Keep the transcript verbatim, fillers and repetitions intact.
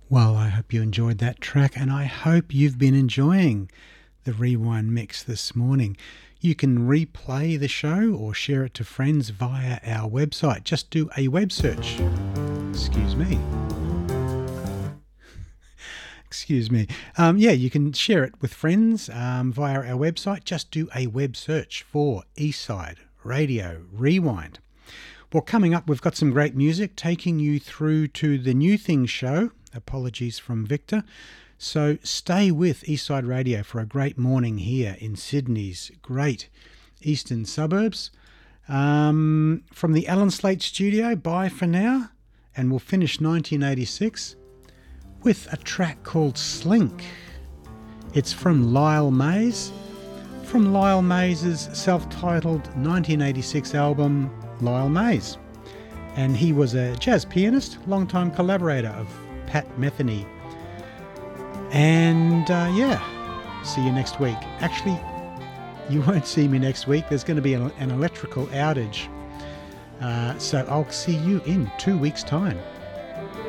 Well, I hope you enjoyed that track, and I hope you've been enjoying the Rewind Mix this morning. You can replay the show or share it to friends via our website. Just do a web search. Excuse me. Excuse me. Um, yeah, you can share it with friends um, via our website. Just do a web search for Eastside Radio Rewind. Well, coming up, we've got some great music taking you through to the New Things show. Apologies from Victor. So stay with Eastside Radio for a great morning here in Sydney's great eastern suburbs. Um, from the Alan Slate studio, bye for now. And we'll finish nineteen eighty-six with a track called Slink. It's from Lyle Mays, from Lyle Mays' self-titled nineteen eighty-six album, Lyle Mays. And he was a jazz pianist, longtime collaborator of Pat Metheny. And uh, yeah, see you next week. Actually, you won't see me next week. There's going to be an, an electrical outage. Uh, so I'll see you in two weeks' time.